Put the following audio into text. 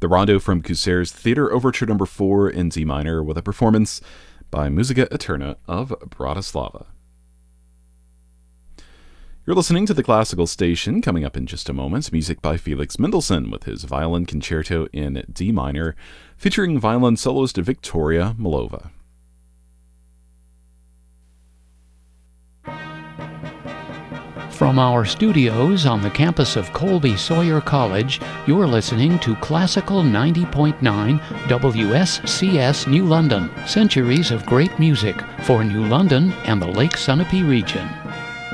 the Rondo from Kuser's Theater Overture No. 4 in D minor with a performance by Musica Eterna of Bratislava. You're listening to the Classical Station. Coming up in just a moment, music by Felix Mendelssohn with his Violin Concerto in D minor, featuring violin soloist Victoria Milova. From our studios on the campus of Colby Sawyer College, you're listening to Classical 90.9 WSCS New London, centuries of great music for New London and the Lake Sunapee region.